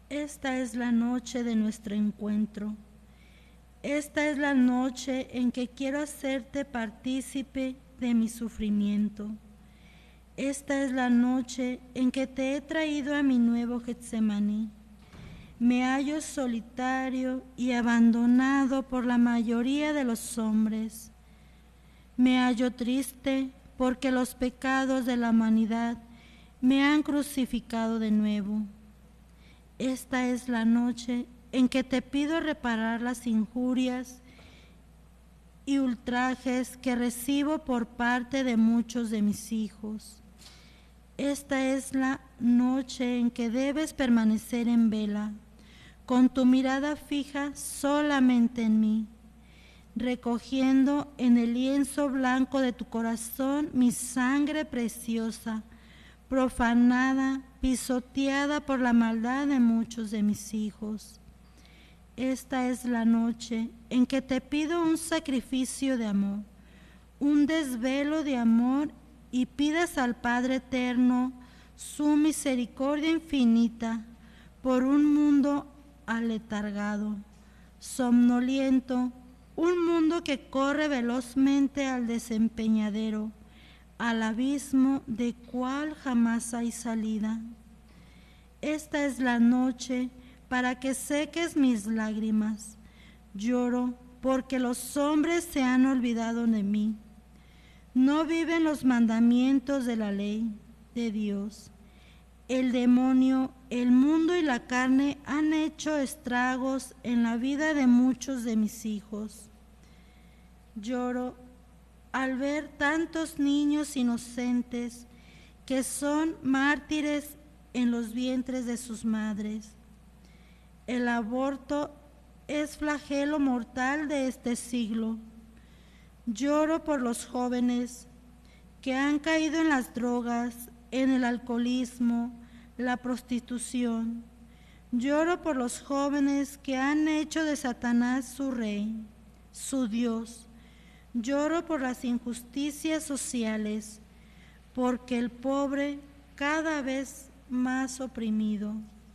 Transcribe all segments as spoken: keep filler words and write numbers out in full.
Esta es la noche de nuestro encuentro. Esta es la noche en que quiero hacerte partícipe de mi sufrimiento. Esta es la noche en que te he traído a mi nuevo Getsemaní. Me hallo solitario y abandonado por la mayoría de los hombres. Me hallo triste porque los pecados de la humanidad me han crucificado de nuevo. Esta es la noche en que te pido reparar las injurias y ultrajes que recibo por parte de muchos de mis hijos. Esta es la noche en que debes permanecer en vela, con tu mirada fija solamente en mí, recogiendo en el lienzo blanco de tu corazón mi sangre preciosa, profanada, pisoteada por la maldad de muchos de mis hijos. Esta es la noche en que te pido un sacrificio de amor, un desvelo de amor, y pidas al Padre Eterno su misericordia infinita por un mundo aletargado, somnoliento, un mundo que corre velozmente al desempeñadero, al abismo de cual jamás hay salida. Esta es la noche para que seques mis lágrimas. Lloro porque los hombres se han olvidado de mí. No viven los mandamientos de la ley de Dios. El demonio, el mundo y la carne han hecho estragos en la vida de muchos de mis hijos. Lloro al ver tantos niños inocentes que son mártires en los vientres de sus madres. El aborto es flagelo mortal de este siglo. Lloro por los jóvenes que han caído en las drogas, en el alcoholismo, la prostitución. Lloro por los jóvenes que han hecho de Satanás su rey, su Dios. Lloro por las injusticias sociales, porque el pobre cada vez más oprimido.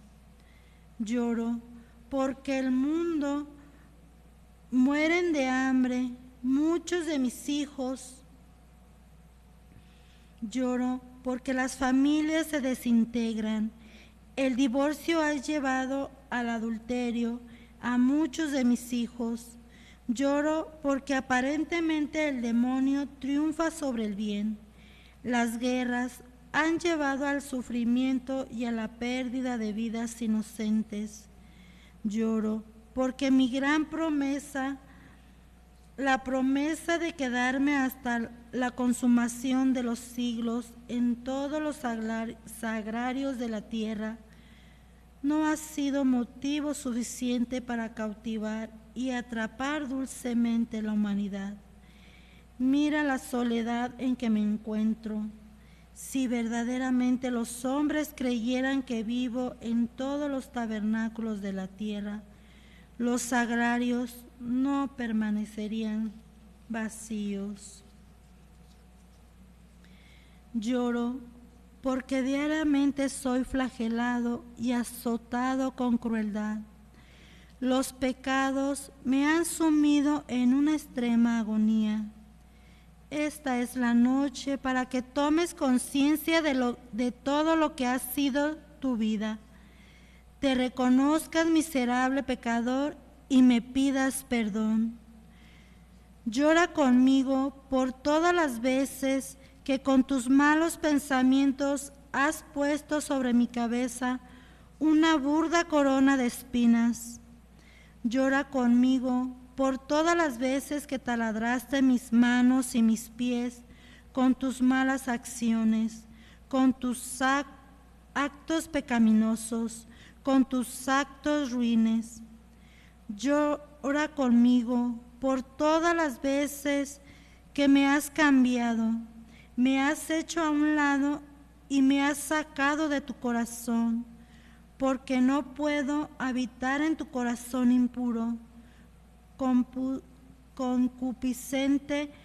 Lloro porque el mundo mueren de hambre muchos de mis hijos. Lloro porque las familias se desintegran. El divorcio ha llevado al adulterio a muchos de mis hijos. Lloro porque aparentemente el demonio triunfa sobre el bien. Las guerras han llevado al sufrimiento y a la pérdida de vidas inocentes. Lloro porque mi gran promesa, la promesa de quedarme hasta la consumación de los siglos en todos los sagrarios de la tierra, no ha sido motivo suficiente para cautivar y atrapar dulcemente la humanidad. Mira la soledad en que me encuentro. Si verdaderamente los hombres creyeran que vivo en todos los tabernáculos de la tierra, los sagrarios no permanecerían vacíos. Lloro porque diariamente soy flagelado y azotado con crueldad. Los pecados me han sumido en una extrema agonía. Esta es la noche para que tomes conciencia de, lo, de todo lo que ha sido tu vida. Te reconozcas miserable pecador y me pidas perdón. Llora conmigo por todas las veces que con tus malos pensamientos has puesto sobre mi cabeza una burda corona de espinas. Llora conmigo por todas las veces que taladraste mis manos y mis pies con tus malas acciones, con tus actos pecaminosos, con tus actos ruines. Llora conmigo por todas las veces que me has cambiado, me has hecho a un lado y me has sacado de tu corazón, porque no puedo habitar en tu corazón impuro, concupiscente